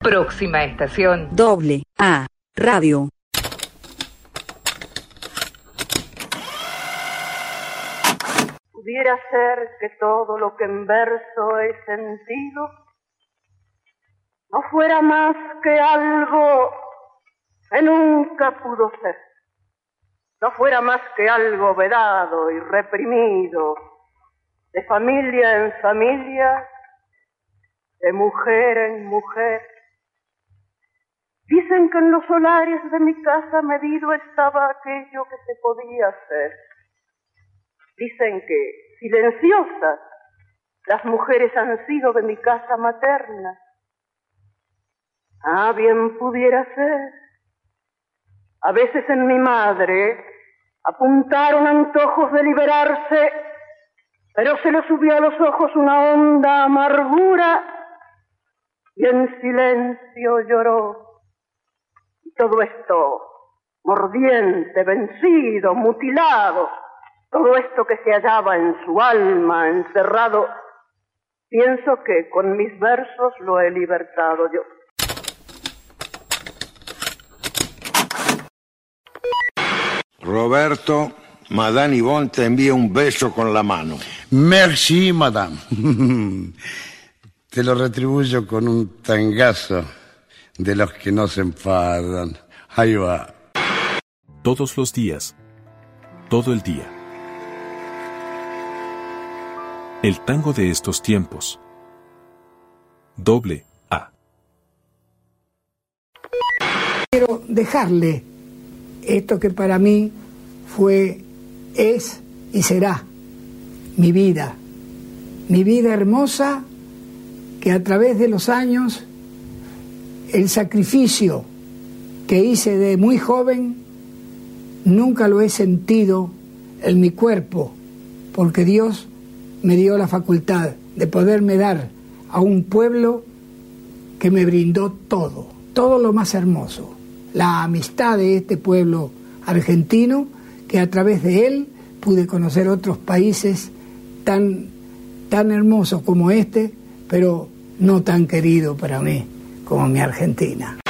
Próxima estación. AA Radio. Pudiera ser que todo lo que en verso he sentido no fuera más que algo que nunca pudo ser, no fuera más que algo vedado y reprimido, de familia en familia, de mujer en mujer. Dicen que en los solares de mi casa medido estaba aquello que se podía hacer. Dicen que, silenciosas, las mujeres han sido de mi casa materna. Ah, bien pudiera ser. A veces en mi madre apuntaron antojos de liberarse, pero se le subió a los ojos una honda amargura y en silencio lloró. Y todo esto, mordiente, vencido, mutilado, todo esto que se hallaba en su alma, encerrado, pienso que con mis versos lo he libertado yo. Roberto, Madame Yvonne te envía un beso con la mano. Merci, madame. Te lo retribuyo con un tangazo de los que no se enfadan. Ahí va. Todos los días, todo el día. El tango de estos tiempos. AA. Quiero dejarle esto que para mí fue, es y será mi vida hermosa, que a través de los años, el sacrificio que hice de muy joven, nunca lo he sentido en mi cuerpo, porque Dios me dio la facultad de poderme dar a un pueblo que me brindó todo lo más hermoso. La amistad de este pueblo argentino, que a través de él pude conocer otros países tan hermosos como este, pero no tan querido para mí como mi Argentina.